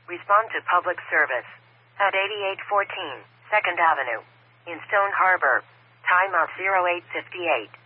Respond to public service. At 8814 2nd Avenue. In Stone Harbor. Time of 0858.